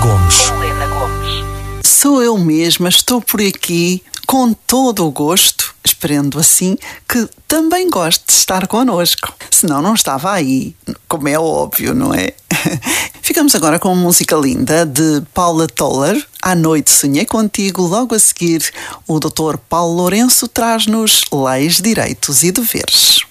Gomes. Sou eu mesma, estou por aqui com todo o gosto, esperando assim que também goste de estar connosco. Senão não estava aí, como é óbvio, não é? Ficamos agora com uma música linda de Paula Toller. À noite sonhei contigo. Logo a seguir, o Dr. Paulo Lourenço traz-nos leis, direitos e deveres.